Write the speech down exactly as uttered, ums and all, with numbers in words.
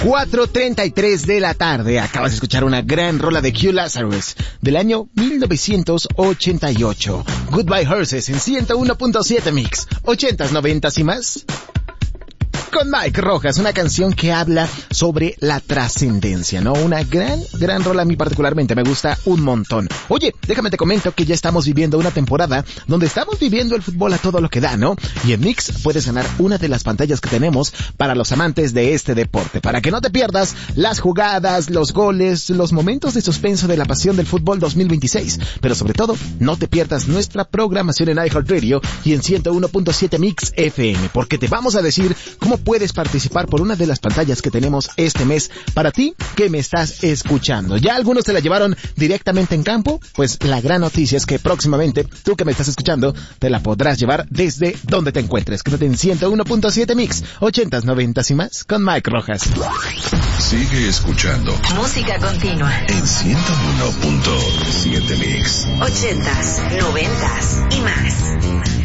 cuatro treinta y tres de la tarde. Acabas de escuchar una gran rola de Q Lazarus del año mil novecientos ochenta y ocho. Goodbye Horses en ciento uno punto siete Mix. Ochentas, noventas y más. Con Mike Rojas, una canción que habla sobre la trascendencia, ¿no? Una gran, gran rola, a mí particularmente me gusta un montón. Oye, déjame te comento que ya estamos viviendo una temporada donde estamos viviendo el fútbol a todo lo que da, ¿no? Y en Mix puedes ganar una de las pantallas que tenemos para los amantes de este deporte, para que no te pierdas las jugadas, los goles, los momentos de suspenso de la pasión del fútbol dos mil veintiséis. Pero sobre todo, no te pierdas nuestra programación en iHeartRadio y en ciento uno punto siete Mix F M, porque te vamos a decir cómo puedes participar por una de las pantallas que tenemos este mes para ti que me estás escuchando. ¿Ya algunos te la llevaron directamente en campo? Pues la gran noticia es que próximamente tú que me estás escuchando te la podrás llevar desde donde te encuentres. Quédate en ciento uno punto siete Mix, ochentas, noventas y más con Mike Rojas. Sigue escuchando música continua en ciento uno punto siete Mix, ochentas, noventas y más.